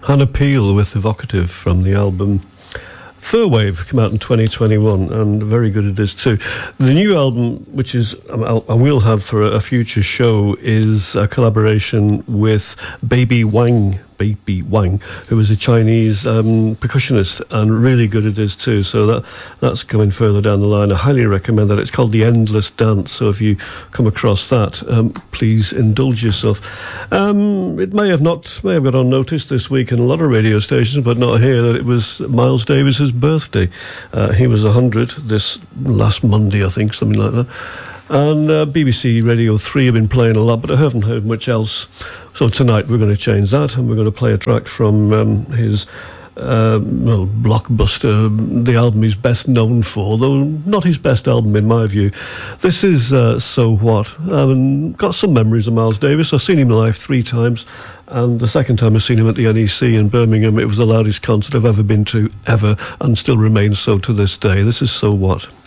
Hannah Peel with Evocative from the album Furwave, came out in 2021, and very good it is too. The new album, which is I will have for a future show, is a collaboration with Baby Wang, who is a Chinese percussionist, and really good it is too. So that's coming further down the line. I highly recommend that. It's called The Endless Dance, so if you come across that, please indulge yourself. It may have got on notice this week in a lot of radio stations, but not here, that it was Miles Davis's birthday. He was 100 this last Monday, I think, something like that. And BBC Radio 3 have been playing a lot, but I haven't heard much else. So tonight we're going to change that, and we're going to play a track from his blockbuster, the album he's best known for, though not his best album in my view. This is So What. Got some memories of Miles Davis. I've seen him live 3 times, and the second time I've seen him at the NEC in Birmingham, it was the loudest concert I've ever been to, ever, and still remains so to this day. This is So What.